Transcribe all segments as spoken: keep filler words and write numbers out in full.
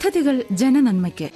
പദ്ധതികൾ ജനനന്മയ്ക്ക്.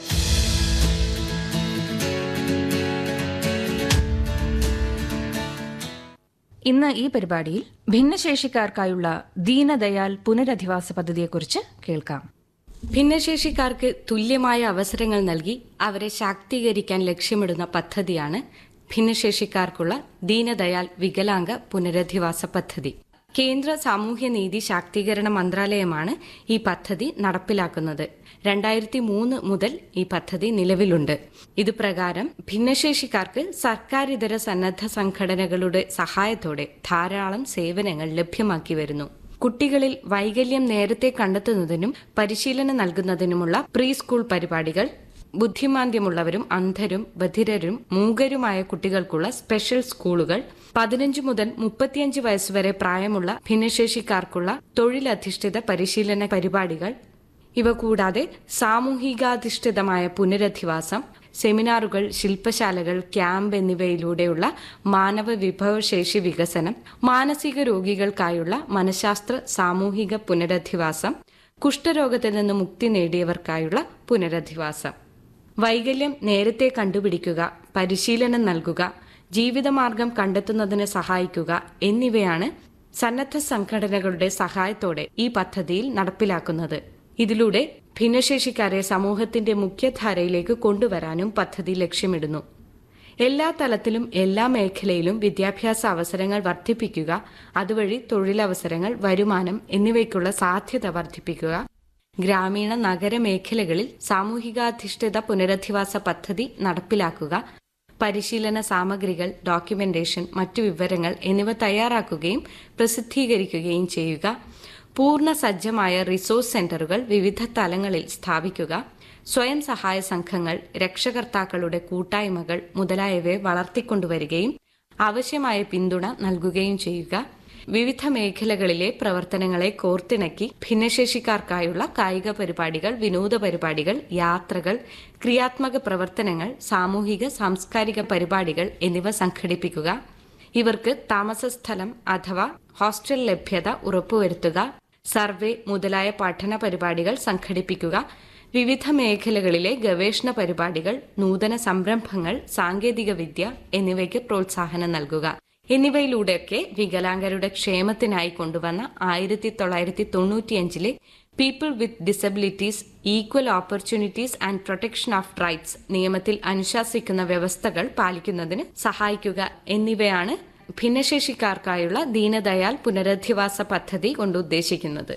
ഇന്ന് ഈ പരിപാടിയിൽ ഭിന്നശേഷിക്കാർക്കായുള്ള ദീനദയാൽ പുനരധിവാസ പദ്ധതിയെക്കുറിച്ച് കേൾക്കാം. ഭിന്നശേഷിക്കാർക്ക് തുല്യമായ അവസരങ്ങൾ നൽകി അവരെ ശാക്തീകരിക്കാൻ ലക്ഷ്യമിടുന്ന പദ്ധതിയാണ് ഭിന്നശേഷിക്കാർക്കുള്ള ദീനദയാൽ വികലാംഗ പുനരധിവാസ പദ്ധതി. കേന്ദ്ര സാമൂഹ്യനീതി ശാക്തീകരണ മന്ത്രാലയമാണ് ഈ പദ്ധതി നടപ്പിലാക്കുന്നത്. രണ്ടായിരത്തി മൂന്ന് മുതൽ ഈ പദ്ധതി നിലവിലുണ്ട്. ഇതുപ്രകാരം ഭിന്നശേഷിക്കാർക്ക് സർക്കാരിതര സന്നദ്ധ സംഘടനകളുടെ സഹായത്തോടെ ധാരാളം സേവനങ്ങൾ ലഭ്യമാക്കി വരുന്നു. കുട്ടികളിൽ വൈകല്യം നേരത്തെ കണ്ടെത്തുന്നതിനും പരിശീലനം നൽകുന്നതിനുമുള്ള പ്രീ സ്കൂൾ പരിപാടികൾ, ബുദ്ധിമാന്ദ്യമുള്ളവരും അന്ധരും ബധിരരും മൂകരുമായ കുട്ടികൾക്കുള്ള സ്പെഷ്യൽ സ്കൂളുകൾ, പതിനഞ്ച് മുതൽ മുപ്പത്തിയഞ്ച് വയസ്സുവരെ പ്രായമുള്ള ഭിന്നശേഷിക്കാർക്കുള്ള തൊഴിലധിഷ്ഠിത പരിശീലന പരിപാടികൾ, ഇവ കൂടാതെ സാമൂഹികാധിഷ്ഠിതമായ പുനരധിവാസം, സെമിനാറുകൾ, ശില്പശാലകൾ, ക്യാമ്പ് എന്നിവയിലൂടെയുള്ള മാനവ വിഭവശേഷി വികസനം, മാനസിക രോഗികൾക്കായുള്ള മനഃശാസ്ത്ര സാമൂഹിക പുനരധിവാസം, കുഷ്ഠരോഗത്തിൽ നിന്ന് മുക്തി നേടിയവർക്കായുള്ള പുനരധിവാസം. വൈകല്യം നേരത്തെ കണ്ടുപിടിക്കുക, പരിശീലനം നൽകുക, ജീവിതമാർഗം കണ്ടെത്തുന്നതിന് സഹായിക്കുക എന്നിവയാണ് സന്നദ്ധ സംഘടനകളുടെ സഹായത്തോടെ ഈ പദ്ധതിയിൽ നടപ്പിലാക്കുന്നത്. ഇതിലൂടെ ഭിന്നശേഷിക്കാരെ സമൂഹത്തിന്റെ മുഖ്യധാരയിലേക്ക് കൊണ്ടുവരാനും പദ്ധതി ലക്ഷ്യമിടുന്നു. എല്ലാ തലത്തിലും എല്ലാ മേഖലയിലും വിദ്യാഭ്യാസ അവസരങ്ങൾ വർദ്ധിപ്പിക്കുക, അതുവഴി തൊഴിലവസരങ്ങൾ, വരുമാനം എന്നിവയ്ക്കുള്ള സാധ്യത വർദ്ധിപ്പിക്കുക, ഗ്രാമീണ നഗര മേഖലകളിൽ സാമൂഹികാധിഷ്ഠിത പുനരധിവാസ പദ്ധതി നടപ്പിലാക്കുക, പരിശീലന സാമഗ്രികൾ, ഡോക്യുമെന്റേഷൻ, മറ്റു വിവരങ്ങൾ എന്നിവ തയ്യാറാക്കുകയും പ്രസിദ്ധീകരിക്കുകയും ചെയ്യുക, പൂർണ്ണ സജ്ജമായ റിസോഴ്സ് സെന്ററുകൾ വിവിധ തലങ്ങളിൽ സ്ഥാപിക്കുക, സ്വയം സഹായ സംഘങ്ങൾ, രക്ഷകർത്താക്കളുടെ കൂട്ടായ്മകൾ മുതലായവയെ വളർത്തിക്കൊണ്ടുവരികയും ആവശ്യമായ പിന്തുണ നൽകുകയും ചെയ്യുക, വിവിധ മേഖലകളിലെ പ്രവർത്തനങ്ങളെ കോർത്തിണക്കി ഭിന്നശേഷിക്കാർക്കായുള്ള കായിക പരിപാടികൾ, വിനോദ പരിപാടികൾ, യാത്രകൾ, ക്രിയാത്മക പ്രവർത്തനങ്ങൾ, സാമൂഹിക സാംസ്കാരിക പരിപാടികൾ എന്നിവ സംഘടിപ്പിക്കുക, ഇവർക്ക് താമസസ്ഥലം അഥവാ ഹോസ്റ്റൽ ലഭ്യത ഉറപ്പുവരുത്തുക, സർവേ മുതലായ പഠന പരിപാടികൾ സംഘടിപ്പിക്കുക, വിവിധ മേഖലകളിലെ ഗവേഷണ പരിപാടികൾ, നൂതന സംരംഭങ്ങൾ, സാങ്കേതിക വിദ്യ എന്നിവയ്ക്ക് പ്രോത്സാഹനം നൽകുക എന്നിവയിലൂടെയൊക്കെ വികലാംഗരുടെ ക്ഷേമത്തിനായി കൊണ്ടുവന്ന ആയിരത്തി തൊള്ളായിരത്തി തൊണ്ണൂറ്റിയഞ്ചിലെ people with disabilities, equal opportunities and protection of rights നിയമത്തിൽ അനുശാസിക്കുന്ന വ്യവസ്ഥകൾ പാലിക്കുന്നതിന് സഹായിക്കുക എന്നിവയാണ് ഭിന്നശേഷിക്കാർക്കായുള്ള ദീനദയാൽ പുനരധിവാസ പദ്ധതി കൊണ്ട് ഉദ്ദേശിക്കുന്നത്.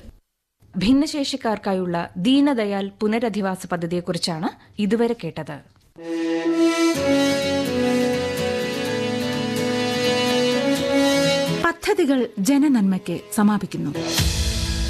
ഭിന്നശേഷിക്കാർക്കായുള്ള ദീനദയാൽ പുനരധിവാസ പദ്ധതിയെക്കുറിച്ചാണ് ഇതുവരെ കേട്ടത്. പദ്ധതികൾ ജനനന്മയ്ക്ക് സമാപിക്കുന്നു.